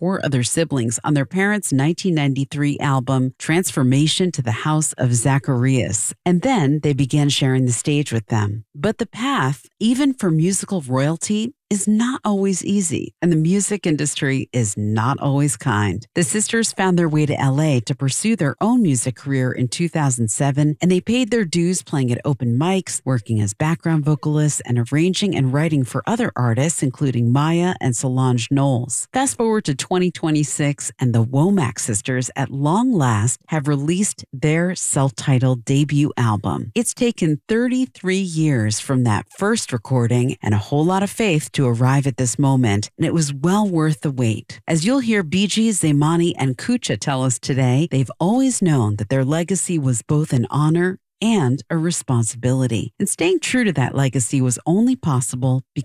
four other siblings on their parents' 1993 album, Transformation to the House of Zacharias, and then they began sharing the stage with them. But the path, even for musical royalty, is not always easy, and the music industry is not always kind. The sisters found their way to LA to pursue their own music career in 2007, and they paid their dues playing at open mics, working as background vocalists, and arranging and writing for other artists, including Maya and Solange Knowles. Fast forward to 2026, and the Womack sisters, at long last, have released their self-titled debut album. It's taken 33 years from that first recording and a whole lot of faith to arrive at this moment, and it was well worth the wait. As you'll hear Bee Gees, Zaymani, and Kucha tell us today, they've always known that their legacy was both an honor and a responsibility. And staying true to that legacy was only possible because